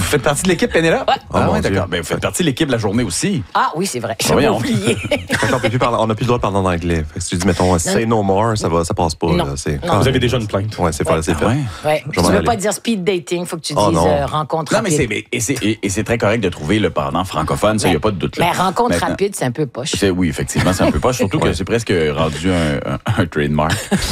faites partie de l'équipe, Pénélope? Ouais. Ah Oh, ouais, mon d'accord. Dieu. Ben, vous faites partie de l'équipe de la journée aussi. Ah oui, c'est vrai. J'avais Voyons. oublié. On n'a plus le droit de parler en anglais. Fait que si tu dis, mettons, say no more, ça passe pas. Non. Là. Non. Vous avez déjà une plainte. Ouais, c'est fait. Ah ouais. Ouais. Tu Je vais m'en veux aller. pas dire speed dating, faut que tu Oh, dises non. rencontre Non, mais rapide. c'est très correct de trouver le pendant francophone, ça, il n'y a pas de doute là. Mais rencontre Maintenant, rapide, c'est un peu poche. Oui, effectivement, c'est un peu pas. Surtout que c'est presque rendu un trademark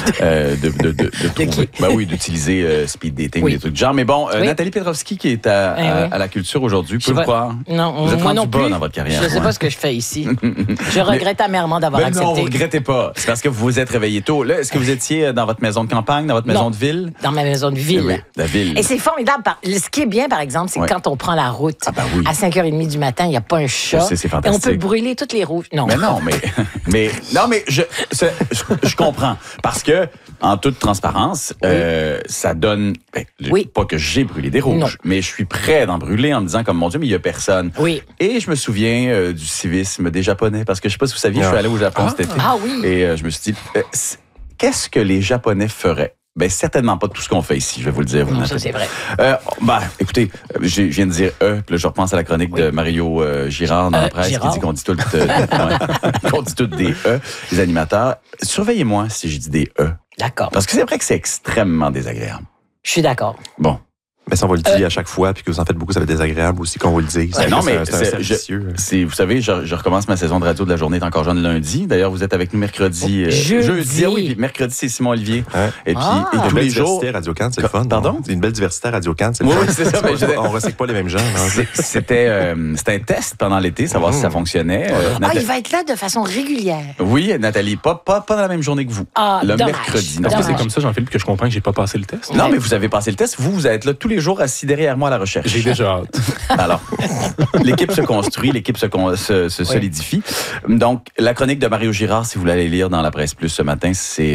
de trouver. Ben oui, d'utiliser speed dating, Oui. des trucs du genre. Mais bon, Oui. Nathalie Petrovski qui est à la culture aujourd'hui, peut le croire. Non, Vous êtes moi rendu non bas plus. dans votre carrière. Je sais pas ce que je fais ici. Je regrette amèrement d'avoir Ben non, accepté. vous regrettez pas. C'est parce que vous vous êtes réveillé tôt. Là, est-ce que vous étiez dans votre maison de campagne, dans votre maison Non. de ville? Dans ma maison de ville. Oui, la ville. Et c'est formidable. Ce qui est bien, par exemple, c'est Ouais. que quand on prend la route Ah ben oui. à 5h30 du matin, il n'y a pas un chat. Je sais, c'est et on fantastique. peut brûler toutes les rouges. Non. Mais non, mais je comprends. Parce que, en toute transparence, ça donne, Oui. pas que j'ai brûlé des rouges, Non. mais je suis prêt d'en brûler en me disant comme, mon Dieu, mais il y a personne. Oui. Et je me souviens du civisme des Japonais, parce que je sais pas si vous saviez, je suis allé au Japon cet été. Ah oui. Et je me suis dit, qu'est-ce que les Japonais feraient? Ben, certainement pas tout ce qu'on fait ici, je vais vous le dire. Non, ça, c'est vrai. Écoutez, je viens de dire puis là, je repense à la chronique de Mario Girard dans la presse Girard. qui dit qu'on dit tout qu'on dit tout des les animateurs. Surveillez-moi si je dis des D'accord. parce que c'est vrai que c'est extrêmement désagréable. Je suis d'accord. Bon. Mais si on va le dire à chaque fois, puis que vous en faites beaucoup, ça va être désagréable aussi qu'on vous le dise. Non, mais c'est un cercle vicieux. vous savez, je recommence ma saison de radio de la journée est encore jeune lundi. D'ailleurs, vous êtes avec nous mercredi. Jeudi. Ah oui, puis mercredi, c'est Simon Olivier. Ouais. Et puis, Ah. et Une tous belle les jours. diversité à Radio-Can, c'est le fun. Pardon? C'est une belle diversité à Radio-Can, c'est le Oui, fun. oui, c'est ça, mais On recycle pas les mêmes gens. non? C'était un test pendant l'été, savoir si ça fonctionnait. Il va être là de façon régulière. Oui, Nathalie, pas dans la même journée que vous. Ah, le dommage. mercredi. Parce que Dommage. c'est comme ça, Jean-Philippe, que je comprends que j'ai pas passé le test. Non, mais vous avez passé le test. Vous allez être là tous les jours assis derrière moi à la recherche. J'ai déjà hâte. Alors, l'équipe se construit, l'équipe se solidifie. Donc, la chronique de Mario Girard, si vous l'allez lire dans la Presse Plus ce matin,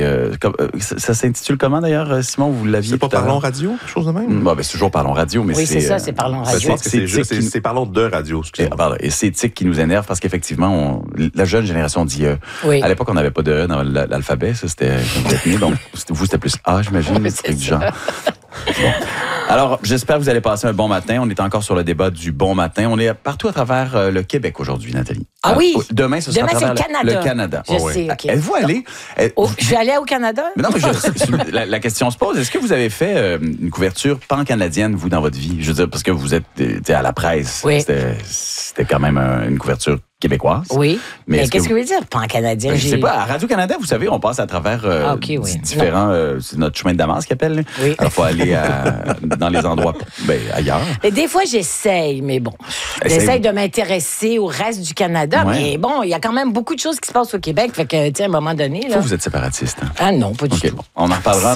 ça s'intitule comment d'ailleurs, Simon? Vous l'aviez C'est pas tout à l'heure? Parlons Radio, quelque chose de même? Bon, ben, c'est toujours Parlons Radio, mais Oui, c'est ça, c'est Parlons Radio. Je pense que c'est juste, Tic qui- c'est Parlons de Radio, excusez-moi. Et c'est Tic qui nous énerve parce qu'effectivement, la jeune génération dit Oui. À l'époque, on n'avait pas de E dans l'alphabet, ça c'était complètement. Donc, vous, c'était plus A, j'imagine, Oui, des c'est trucs du ça. genre. Bon. Alors, j'espère que vous allez passer un bon matin. On est encore sur le débat du bon matin. On est partout à travers le Québec aujourd'hui, Nathalie. Ah oui? Demain, ce sera Demain, à c'est le travers Canada. le Canada. Je sais, OK. Êtes-vous allé? Je vais aller au Canada? Mais non, mais la question se pose. Est-ce que vous avez fait une couverture pan-canadienne, vous, dans votre vie? Je veux dire, parce que vous êtes à la presse. Oui. C'était quand même une couverture québécoise. Oui. Mais est-ce qu'est-ce que que veut dire pan-canadien? Je sais pas, à Radio-Canada, vous savez, on passe à travers différents... c'est notre chemin de Damas qu'ils appellent. Oui. Alors, il faut aller dans les endroits ailleurs. Et des fois, j'essaye, mais bon. J'essaye de m'intéresser au reste du Canada. Ouais. Mais bon, il y a quand même beaucoup de choses qui se passent au Québec. Fait que, tu sais, à un moment donné, là... Vous êtes séparatiste. Hein? Ah non, pas du OK, tout. bon, on en reparlera.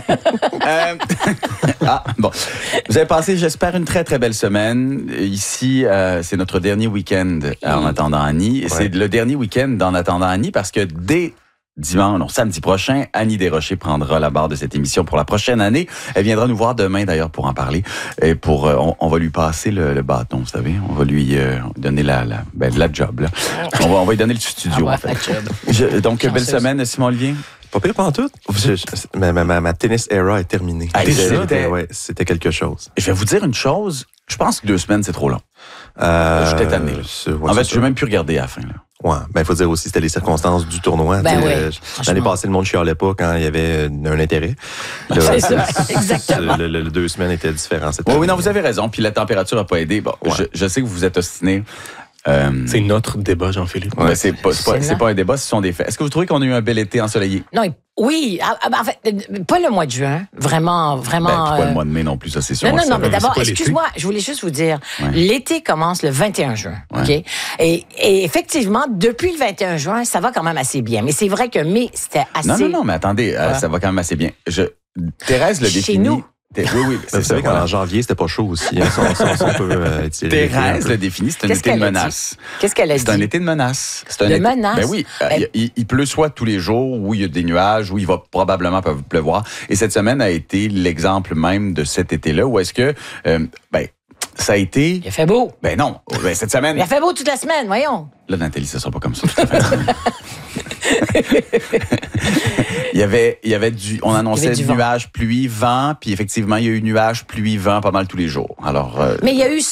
Bon. Vous avez passé, j'espère, une très, très belle semaine. Ici, c'est notre dernier week-end en attendant Annie. Ouais. C'est le dernier week-end en attendant Annie parce que samedi prochain, Annie Desrochers prendra la barre de cette émission pour la prochaine année. Elle viendra nous voir demain, d'ailleurs, pour en parler. Et on va lui passer le bâton, vous savez. On va lui donner la job, là. On va lui donner le studio, en fait. Donc, belle semaine, Simon Olivier. Pas pire pantoute. Ma tennis era est terminée. Ah, C'était quelque chose. Je vais vous dire une chose. Je pense que 2 semaines, c'est trop long. J'étais tanné. En fait, je n'ai même plus regardé à la fin. Là. Ouais, ben il faut dire aussi c'était les circonstances du tournoi. Ben oui, l'année passée, le monde chialait pas quand il y avait un intérêt. Là, C'est ça, exactement. Le 2 semaines étaient différents. Oui, non, vous avez raison. Puis la température n'a pas aidé. Bon, Ouais. je sais que vous vous êtes ostiné. C'est notre débat, Jean-Philippe. Mais c'est pas un débat, ce sont des faits. Est-ce que vous trouvez qu'on a eu un bel été ensoleillé? Non, oui. En fait, pas le mois de juin. Vraiment. Puis pas le mois de mai non plus, ça c'est sûr. Non, mais mais d'abord, c'est pas l'été. excuse-moi, je voulais juste vous dire, Ouais. l'été commence le 21 juin, OK? Et effectivement, depuis le 21 juin, ça va quand même assez bien. Mais c'est vrai que mai, c'était assez... Non, mais attendez, ça va quand même assez bien. Thérèse le Chez définit. nous. Oui, Vous savez qu'en janvier, c'était pas chaud aussi. Hein, si on peut étirer les Thérèse filles un le peu. définit, c'est un Qu'est-ce été de qu'elle a menace. dit? Qu'est-ce qu'elle a dit? C'est un été de menace. C'est un De été... menace? Ben oui. Il pleut soit tous les jours, où il y a des nuages, où il va probablement pleuvoir. Et cette semaine a été l'exemple même de cet été-là, où est-ce que, ça a été... Il a fait beau. Ben non. Ben, cette semaine... Il a fait beau toute la semaine, voyons. Là, Nathalie, ça sera pas comme ça. Tout à fait. Il y avait on annonçait du vent. nuages, pluie, vent, puis effectivement, il y a eu nuages, pluie, vent pas mal tous les jours. Alors, Mais il y a eu